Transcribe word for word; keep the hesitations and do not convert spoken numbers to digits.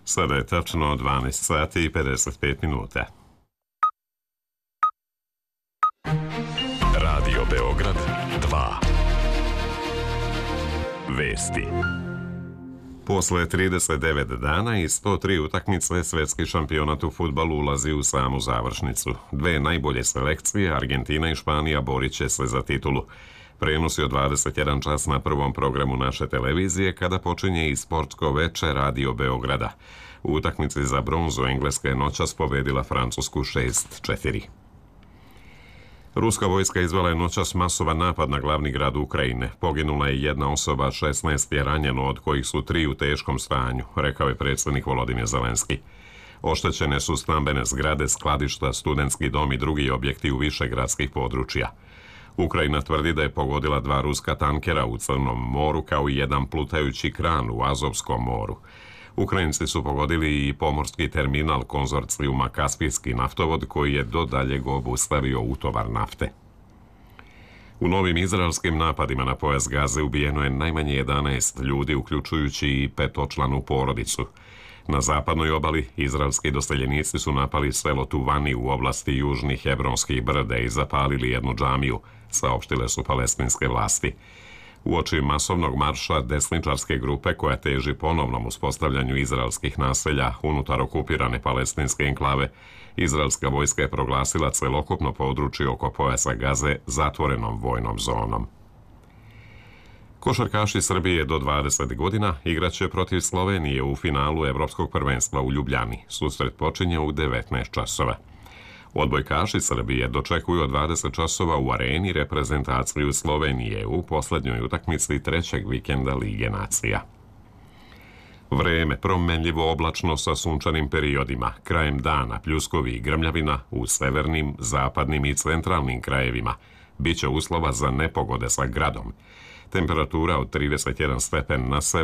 Sada je tačno dvanaest sati i pedeset pet minuta. Radio Beograd dva. Vesti. Posle trideset devet dana i sto tri utakmice, svetski šampionat u fudbalu ulazi u samu završnicu. Dve najbolje selekcije, Argentina i Španija, borit će se za titulu. Prenos je od dvadeset jedan čas na prvom programu naše televizije, kada počinje i sportsko veče Radio Beograda. U utakmici za bronzu Engleska je noćas pobedila Francusku šest četiri. Ruska vojska izvela je noćas masovan napad na glavni grad Ukrajine. Poginula je jedna osoba, šesnaest je ranjeno, od kojih su tri u teškom stanju, rekao je predsjednik Volodimir Zelenski. Oštećene su stambene zgrade, skladišta, studentski dom i drugi objekti u više gradskih područja. Ukrajina tvrdi da je pogodila dva ruska tankera u Crnom moru, kao i jedan plutajući kran u Azovskom moru. Ukrajinci su pogodili i pomorski terminal konzorcijuma Kaspijski naftovod, koji je do daljeg obustavio utovar nafte. U novim izraelskim napadima na pojas Gaze ubijeno je najmanje jedanaest ljudi, uključujući i petočlanu porodicu. Na zapadnoj obali izraelski doseljenici su napali selo Tuvani u oblasti južnih Hebronskih brda i zapalili jednu džamiju, saopštile su palestinske vlasti. Uoči masovnog marša desničarske grupe koja teži ponovnom uspostavljanju izraelskih naselja unutar okupirane palestinske enklave, izraelska vojska je proglasila celokupno područje oko pojasa Gaze zatvorenom vojnom zonom. Košarkaši Srbije do dvadeset godina igraće protiv Slovenije u finalu Evropskog prvenstva u Ljubljani. Susret počinje u devetnaest časova. Odbojkaši Srbije dočekuju od dvadeset časova u areni reprezentaciju Slovenije u poslednjoj utakmici trećeg vikenda Lige nacija. Vreme promenljivo oblačno sa sunčanim periodima, krajem dana pljuskovi i grmljavina u severnim, zapadnim i centralnim krajevima. Biće uslova za nepogode sa gradom. Temperatura od trideset jedan stepen na severu